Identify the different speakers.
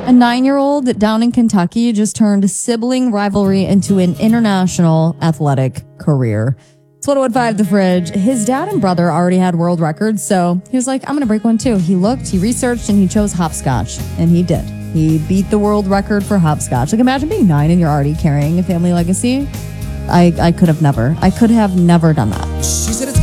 Speaker 1: A 9-year-old down in Kentucky just turned sibling rivalry into an international athletic career. It's 105 The Fridge. His dad and brother already had world records, so he was like, I'm going to break one too. He looked, he researched, and he chose hopscotch. And he did. He beat the world record for hopscotch. Like, imagine being 9 and you're already carrying a family legacy. I could have never done that.
Speaker 2: She said it's